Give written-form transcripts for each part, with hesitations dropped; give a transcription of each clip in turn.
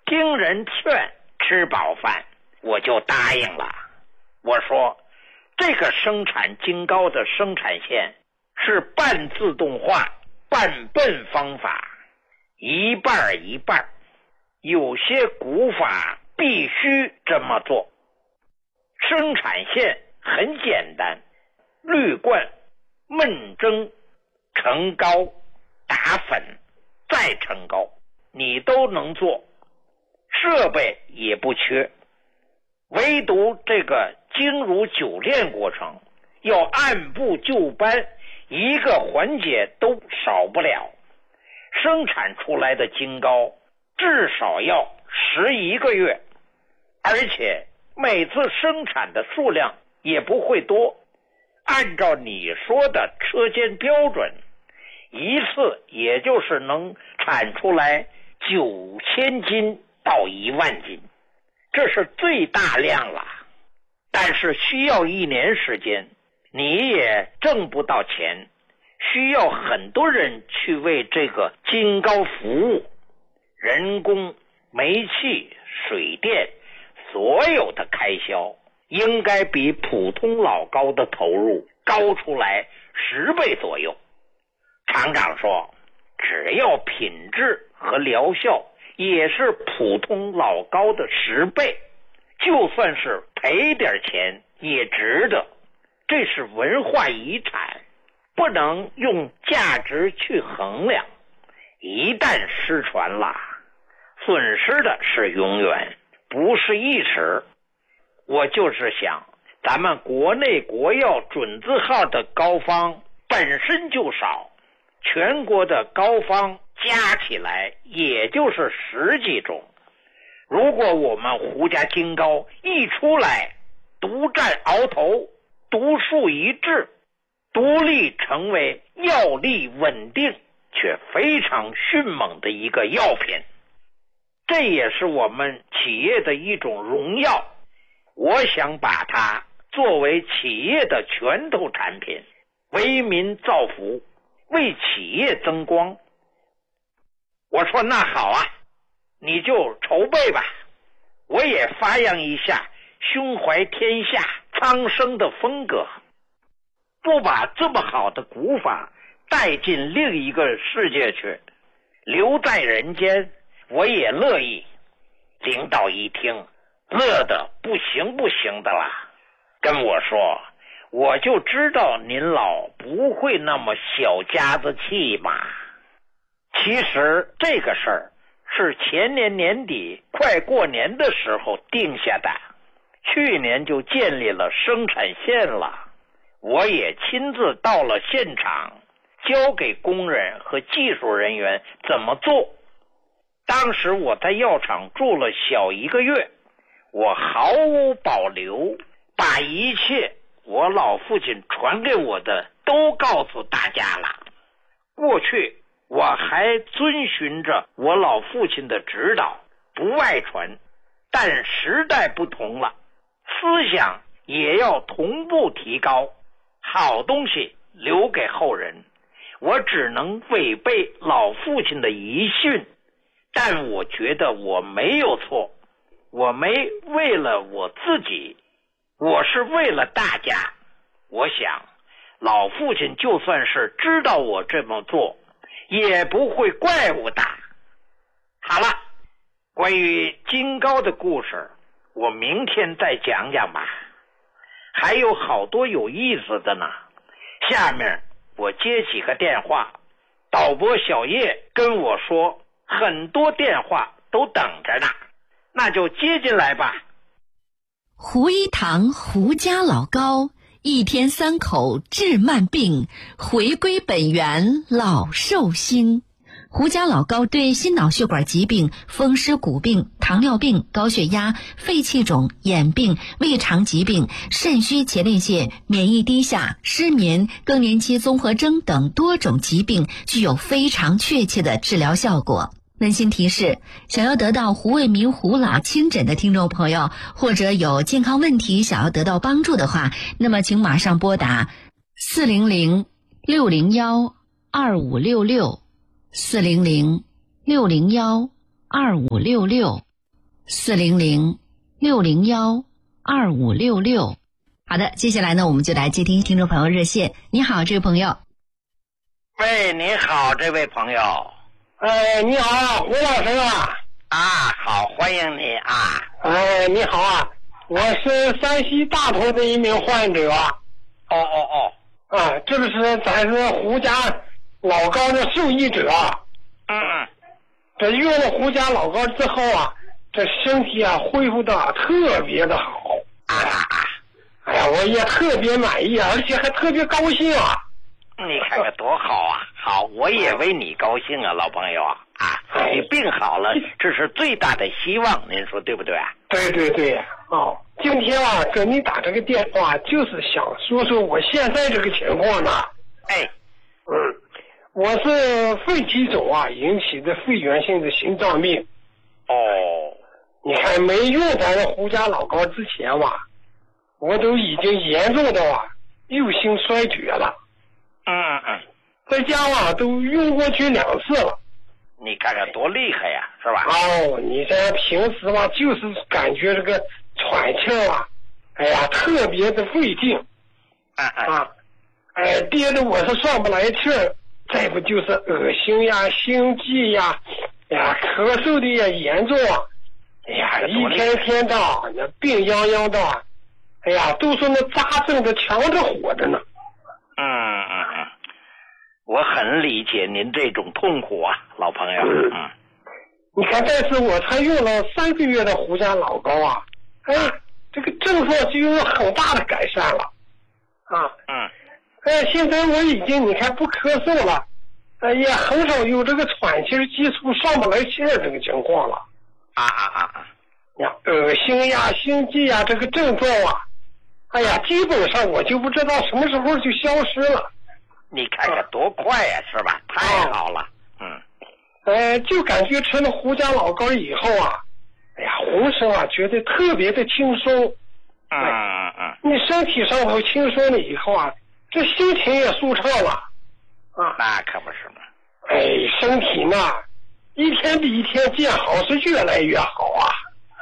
经人劝吃饱饭，我就答应了。我说这个生产金膏的生产线是半自动化半笨方法，一半一半，有些古法必须这么做。生产线很简单，滤灌、焖蒸、成膏、打粉再成膏，你都能做，设备也不缺，唯独这个精如酒炼过程要按部就班，一个环节都少不了。生产出来的金膏至少要11个月，而且每次生产的数量也不会多，按照你说的车间标准，一次也就是能产出来9000斤到1万斤，这是最大量了。但是需要1年时间，你也挣不到钱，需要很多人去为这个金膏服务，人工、煤气、水电，所有的开销应该比普通老膏的投入高出来10倍左右。厂长说，只要品质和疗效也是普通老膏的10倍，就算是赔点钱也值得。这是文化遗产，不能用价值去衡量，一旦失传了，损失的是永远，不是一时。我就是想，咱们国内国药准字号的膏方本身就少，全国的膏方加起来也就是10几种。如果我们胡家金膏一出来，独占鳌头，独树一帜，独立成为药力稳定却非常迅猛的一个药品，这也是我们企业的一种荣耀。我想把它作为企业的拳头产品，为民造福，为企业增光。我说那好啊，你就筹备吧，我也发扬一下胸怀天下苍生的风格，不把这么好的古法带进另一个世界去，留在人间，我也乐意。领导一听，乐得不行不行的啦，跟我说，我就知道您老不会那么小家子气嘛。其实这个事儿是前年年底快过年的时候定下的，去年就建立了生产线了。我也亲自到了现场，教给工人和技术人员怎么做。当时我在药厂住了小1个月，我毫无保留，把一切我老父亲传给我的都告诉大家了。过去我还遵循着我老父亲的指导，不外传，但时代不同了，思想也要同步提高，好东西留给后人。我只能违背老父亲的遗训，但我觉得我没有错，我没为了我自己，我是为了大家。我想老父亲就算是知道我这么做，也不会怪我的。好了，关于金膏的故事我明天再讲讲吧，还有好多有意思的呢。下面我接几个电话，导播小叶跟我说很多电话都等着呢，那就接进来吧。 胡一堂胡家老膏，一天3口治慢病，回归本源老寿星。胡家老膏对心脑血管疾病、风湿骨病、糖尿病、高血压、肺气肿、眼病、胃肠疾病、肾虚前列腺、免疫低下、失眠、更年期综合征等多种疾病具有非常确切的治疗效果。温馨提示，想要得到胡卫民胡老亲诊的听众朋友，或者有健康问题想要得到帮助的话，那么请马上拨打400-601-2566 400-601-2566。 400-601-2566。好的，接下来呢，我们就来接听听众朋友热线。你好，这位朋友。 喂，你好，这位朋友。 你好，吴老师啊。 好，欢迎你啊。 你好啊，我是山西大同的一名患者。这个是咱是胡家老膏的受益者。这用了胡家老膏之后啊，这身体啊恢复的特别的好。我也特别满意，而且还特别高兴啊。 你看看多好啊！好，我也为你高兴啊，老朋友啊！你病好了，这是最大的希望，您说对不对啊？ 对。今天啊，给你打这个电话，就是想说说我现在这个情况呢。我是肺气肿啊引起的肺源性的心脏病。你看没用咱的胡家老膏之前吧，我都已经严重的右心衰竭了。在家都用过去2次了。 你看看多厉害呀，是吧？ 你这平时就是感觉这个喘气特别的费劲。憋得我是上不来气儿，再不就是恶心呀、心悸呀，咳嗽的也严重啊。一天天的那病殃殃的，都说那扎正的强着火的呢。 我很理解您这种痛苦啊，老朋友。 你看，但是我才用了3个月的胡家老膏啊，这个症状就有很大的改善了。现在我已经你看不咳嗽了，也很少有这个喘气急促上不来气儿这个情况了。恶心呀、心悸呀这个症状基本上我就不知道什么时候就消失了。 你看看多快呀，是吧？太好了。 就感觉吃了胡家老膏以后浑身觉得特别的轻松。你身体上头轻松了以后这心情也舒畅了。 那可不是嘛。 身体呢一天比一天见好，是越来越好啊。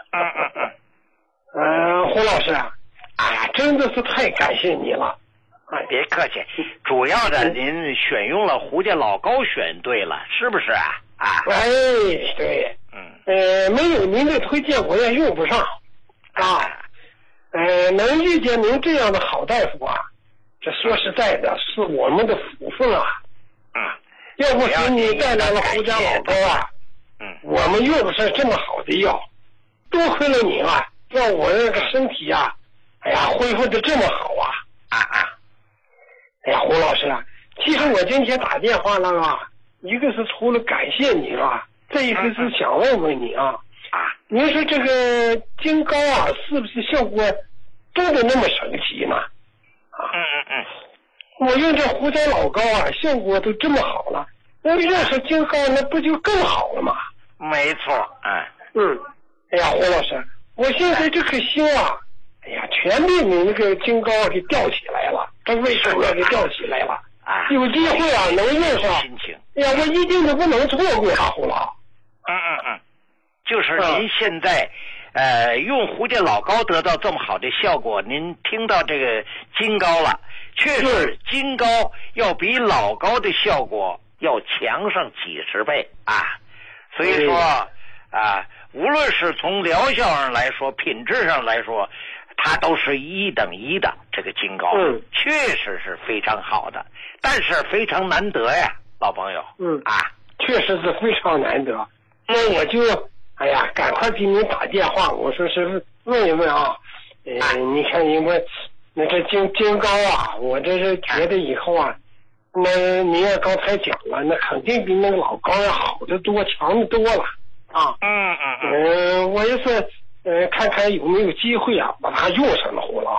胡老师真的是太感谢你了。 别客气，主要的您选用了胡家老膏选对了，是不是啊？ 对。没有您的推荐我也用不上。能遇见您这样的好大夫这说实在的是我们的福分啊。要不是你带来了胡家老膏我们用不上这么好的药。多亏了您让我这个身体恢复的这么好胡老师其实我今天打电话了一个是除了感谢您再一个是想问问你您说这个金膏是不是效果真的那么神奇呢？我用这胡家老膏效果都这么好了，那要是金膏那不就更好了吗？ 没错。 胡老师，我现在这颗心全被你那个金膏给吊起来了，这胃口给吊起来了。有机会能用上，我一定都不能错过胡老。 就是您现在用胡家老膏得到这么好的效果，您听到这个金膏了，确实金膏要比老膏的效果要强上几十倍所以说无论是从疗效上来说，品质上来说，它都是1等1的。这个金膏确实是非常好的，但是非常难得呀，老朋友。 确实是非常难得。那我就赶快给你打电话，我说是问一问你看因为那这金膏我这是觉得以后那您也刚才讲了，那肯定比那个老膏要好得多，强得多了我也是看看有没有机会把它用上了胡老。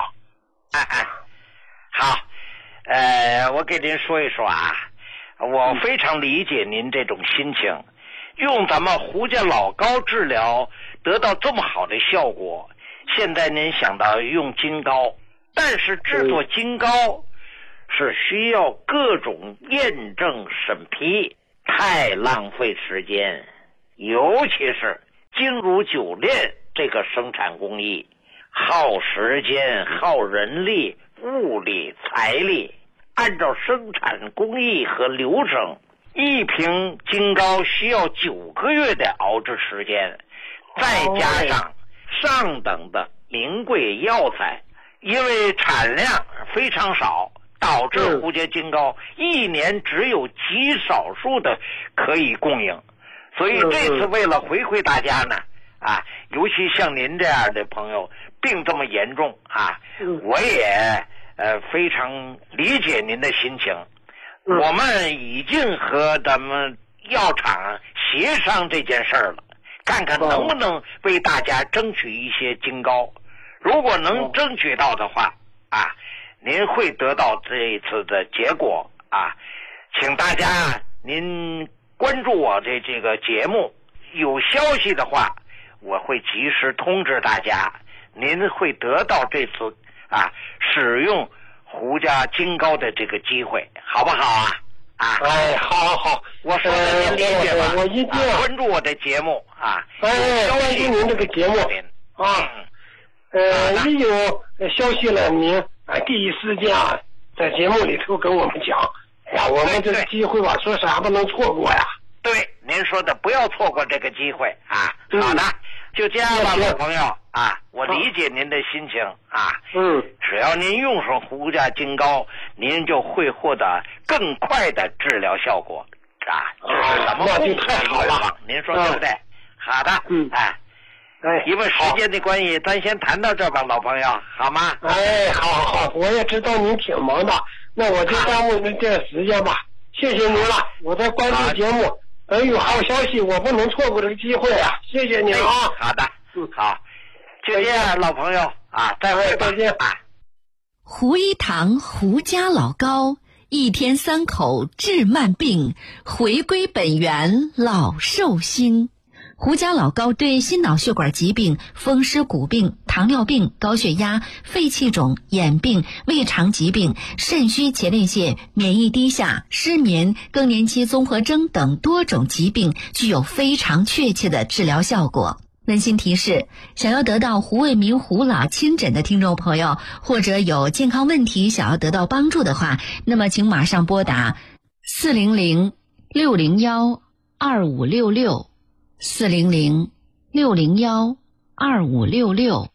好，我给您说一说我非常理解您这种心情，用咱们胡家老膏治疗得到这么好的效果，现在您想到用金膏，但是制作金膏是需要各种验证审批，太浪费时间，尤其是精乳酒炼这个生产工艺耗时间、耗人力、物力、财力，按照生产工艺和流程，一瓶金膏需要9个月的熬制时间，再加上上等的名贵药材，因为产量非常少，导致胡家金膏一年只有极少数的可以供应。所以这次为了回馈大家呢，尤其像您这样的朋友病这么严重我也非常理解您的心情。我们已经和咱们药厂协商这件事儿了，看看能不能为大家争取一些金膏。如果能争取到的话您会得到这一次的结果请大家您关注我的这个节目，有消息的话我会及时通知大家，您会得到这次使用胡家金膏的这个机会，好不好好， 我说的您理解吧？ 我一定关注我的节目关注您这个节目一有消息了，您第一时间在节目里头跟我们讲。我们这个机会吧，说啥不能错过呀。 对，您说的不要错过这个机会好的，就这样吧，老朋友我理解您的心情只要您用上胡家金膏，您就会获得更快的治疗效果这是咱们那就太好了， 您说对不对？好的，因为时间的关系，咱先谈到这吧，老朋友，好吗？ 好，我也知道您挺忙的，那我就耽误您这时间吧。谢谢您了，我在关注节目，等有好消息，我不能错过这个机会谢谢您好的，好，就这样，老朋友再会吧， 再见胡一堂胡家老膏，一天3口治慢病，回归本源老寿星。胡家老膏对心脑血管疾病、风湿骨病、糖尿病、高血压、肺气肿、眼病、胃肠疾病、肾虚前列腺、免疫低下、失眠、更年期综合征等多种疾病具有非常确切的治疗效果。温馨提示，想要得到胡卫民胡老亲诊的听众朋友，或者有健康问题想要得到帮助的话，那么请马上拨打400-601-2566 400-601-2566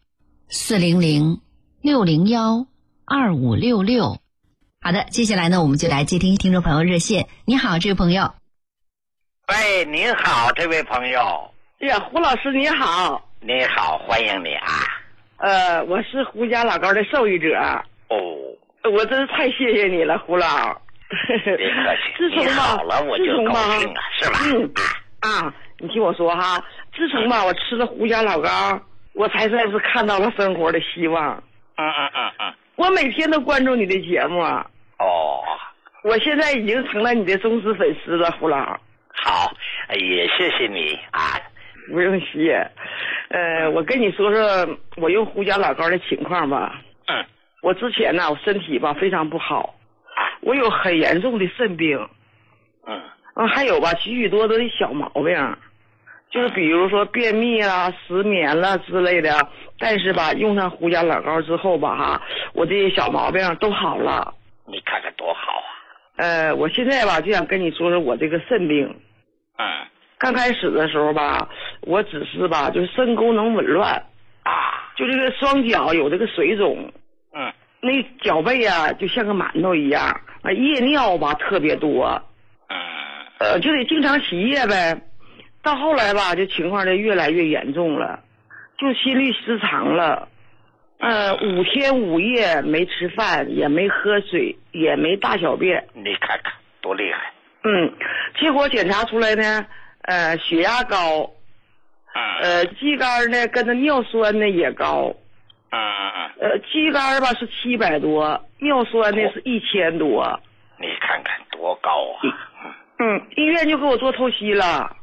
400-601-2566。好的，接下来呢，我们就来接听听众朋友热线。你好，这位朋友。 喂，您好，这位朋友。 哎呀，胡老师你好。 你好，欢迎你我是胡家老膏的受益者。我真是太谢谢你了，胡老。 别客气，你好了我就高兴了，是吧？ 你听我说自从我吃了胡家老膏，我才算是看到了生活的希望。我每天都关注你的节目我现在已经成了你的忠实粉丝了，胡老。 好，也谢谢你不用谢。我跟你说说我用胡家老膏的情况吧。我之前我身体非常不好，我有很严重的肾病。还有许许多多的小毛病，就是比如说便秘失眠之类的。但是用上胡家老膏之后我这些小毛病都好了。 你看看多好我现在就想跟你说说我这个肾病。刚开始的时候我只是就是肾功能紊乱就这个双脚有这个水肿。那脚背就像个馒头一样，夜尿特别多。就得经常洗夜呗。到后来这情况就越来越严重了，就心律失常了。5天5夜没吃饭，也没喝水，也没大小便。 你看看多厉害。 结果检查出来呢，血压高，肌酐呢跟着尿酸呢也高。肌酐是700多，尿酸呢是1000多。 你看看多高医院就给我做透析了。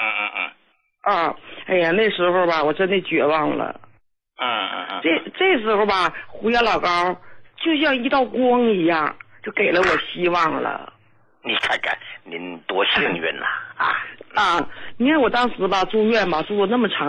哎呀，那时候我真的绝望了。这时候胡家老膏就像一道光一样，就给了我希望了。 你看看您多幸运呐！ 你看我当时住院住了那么长